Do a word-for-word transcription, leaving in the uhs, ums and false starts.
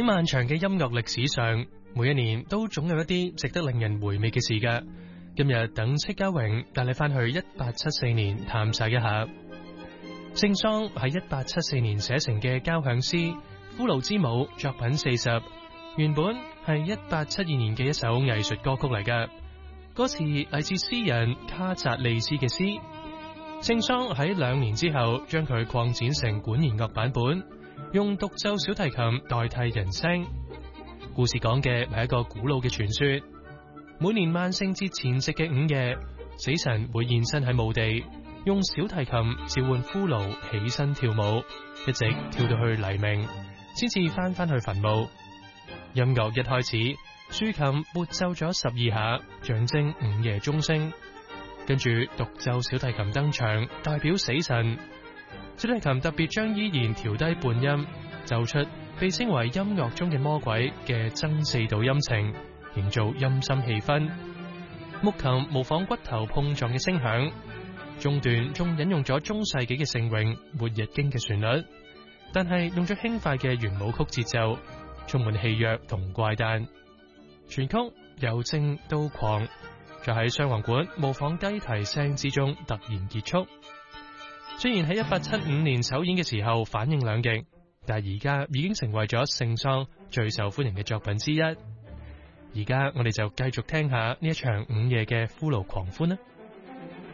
漫長嘅音樂歷史上，每一年都總有一啲值得令人回味嘅事㗎。今日等戚家榮帶你翻去一八七四年探晒一下。聖桑喺一八七四年寫成嘅交響詩《俘虜之舞》作品四十，原本係一八七二年嘅一首藝術歌曲嚟㗎。歌詞嚟自詩人卡扎利斯嘅詩。聖桑喺兩年之後將佢擴展成管弦樂版本，用獨奏小提琴代替人聲。故事講嘅係一個古老嘅傳說。每年萬聖節前夕嘅午夜，死神會現身喺墓地，用小提琴召喚俘虜起身跳舞，一直跳到去黎明，先至翻返去墳墓。音樂一開始，豎琴撥奏咗十二下，象徵午夜鐘聲。跟住獨奏小提琴登場，代表死神。小提琴特別將依然調低半音，奏出被稱為音樂中嘅魔鬼嘅增四度音程，營造陰森氣氛。木琴模仿骨頭碰撞嘅聲響，中段仲引用咗中世紀嘅聖詠《末日經》嘅旋律，但係用咗輕快嘅圓舞曲節奏，充滿戲謔同怪誕。全曲由靜到狂，就喺雙簧管模仿雞啼聲之中突然結束。雖然喺一八七五年首演嘅時候反應兩極，但係而家已經成為咗聖桑最受歡迎嘅作品之一。而家我哋就繼續聽下呢一場午夜嘅俘虜狂歡啦。